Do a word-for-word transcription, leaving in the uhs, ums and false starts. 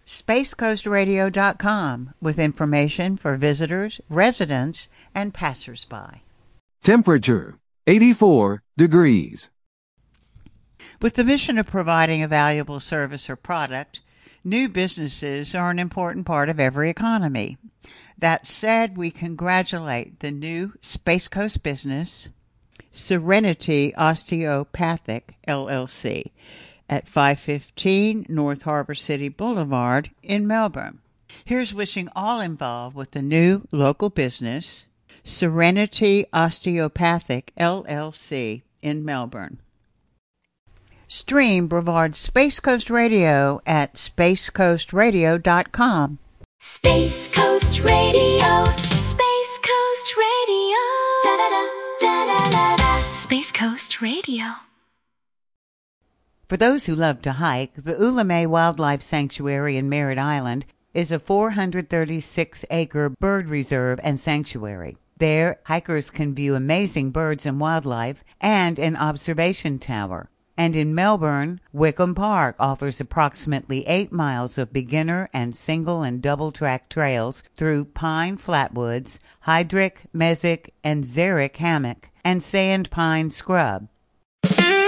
space coast radio dot com with information for visitors, residents, and passersby. Temperature, eighty-four degrees. With the mission of providing a valuable service or product, new businesses are an important part of every economy. That said, we congratulate the new Space Coast business, Serenity Osteopathic, L L C, at five fifteen North Harbor City Boulevard in Melbourne. Here's wishing all involved with the new local business, Serenity Osteopathic, L L C, in Melbourne. Stream Brevard Space Coast Radio at space coast radio dot com. Space Coast Radio, Space Coast Radio, da da da da da da da. Space Coast Radio. For those who love to hike, the Ulame Wildlife Sanctuary in Merritt Island is a four hundred thirty-six acre bird reserve and sanctuary. There, hikers can view amazing birds and wildlife and an observation tower. And in Melbourne, Wickham Park offers approximately eight miles of beginner and single and double track trails through pine flatwoods, hydric, mesic, and xeric hammock, and sand pine scrub.